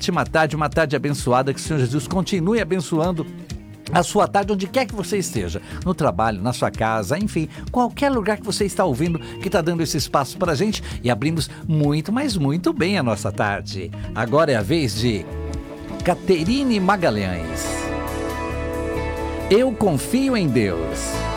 ótima tarde, uma tarde abençoada, que o Senhor Jesus continue abençoando a sua tarde, onde quer que você esteja, no trabalho, na sua casa, enfim, qualquer lugar que você está ouvindo, que está dando esse espaço para a gente, e abrimos muito, mas muito bem a nossa tarde. Agora é a vez de Caterine Magalhães. Eu confio em Deus.